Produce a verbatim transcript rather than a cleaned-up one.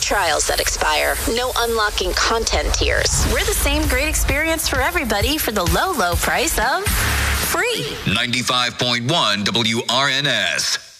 trials that expire. No unlocking content tiers. We're the same great experience for everybody for the low, low price of free. ninety-five point one W R N S.